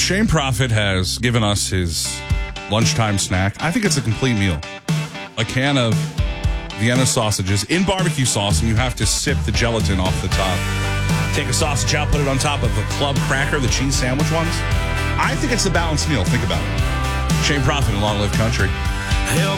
Shane Prophet has given us his lunchtime snack. I think it's a complete meal. A can of Vienna sausages in barbecue sauce, and you have to sip the gelatin off the top. Take a sausage out, put it on top of a club cracker, the cheese sandwich ones. I think it's a balanced meal. Think about it. Shane Prophet in Long Live Country.